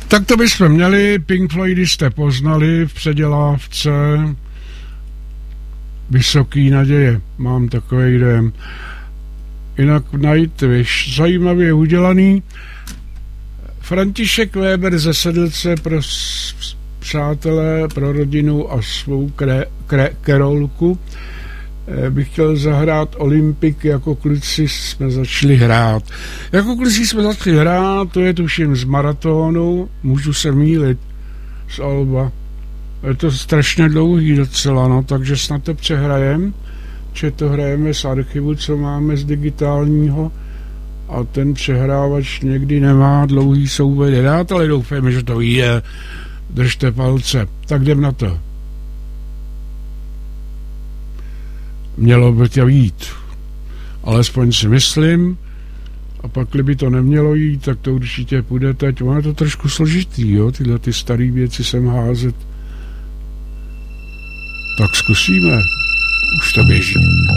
Tak to bychom měli, Pink Floydy jste poznali v předělávce, Vysoký naděje, mám takový dojem. Jinak Nightwish, zajímavě udělaný. František Weber ze Sedlce pro přátelé, pro rodinu a svou kerolku bych chtěl zahrát Olympik, jako kluci jsme začali hrát. Jako kluci jsme začali hrát, to je tuším z Maratonu, můžu se mýlit, z alba. Je to strašně dlouhý docela, no, takže snad to přehrajem, že to hrajeme z archivu, co máme z digitálního, a ten přehrávač někdy nemá dlouhý souběh dát, ale doufejme, že to je. Držte palce. Tak jdem na to. Mělo by to jít. Alespoň si myslím. A pak, kdyby to nemělo jít, tak to určitě půjde teď. Ono je to trošku složitý, jo? Tyhle ty staré věci sem házet. Tak zkusíme. Už to běží.